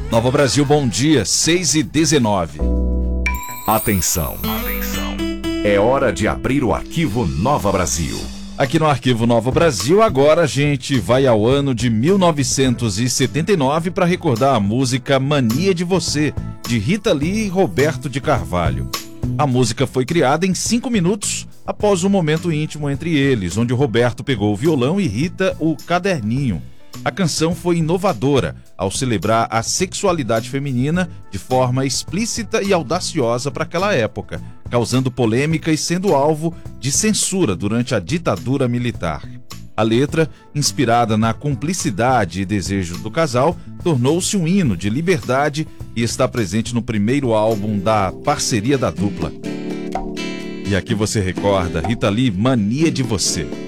Nova Brasil, bom dia, 6h19. Atenção. É hora de abrir o arquivo Nova Brasil. Aqui no Arquivo Nova Brasil, agora a gente vai ao ano de 1979 para recordar a música Mania de Você, de Rita Lee e Roberto de Carvalho. A música foi criada em 5 minutos após um momento íntimo entre eles, onde Roberto pegou o violão e Rita o caderninho. A canção foi inovadora ao celebrar a sexualidade feminina de forma explícita e audaciosa para aquela época, causando polêmica e sendo alvo de censura durante a ditadura militar. A letra, inspirada na cumplicidade e desejos do casal, tornou-se um hino de liberdade e está presente no primeiro álbum da parceria da dupla. E aqui você recorda Rita Lee, Mania de Você.